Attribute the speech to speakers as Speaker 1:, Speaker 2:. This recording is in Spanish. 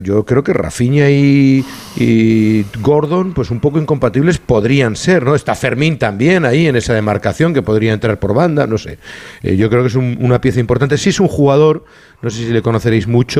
Speaker 1: Yo creo que Rafinha y Gordon, pues un poco incompatibles podrían ser, ¿no? Está Fermín también ahí en esa demarcación que podría entrar por banda, no sé. Yo creo que es una pieza importante. Sí es un jugador, no sé si le conoceréis mucho,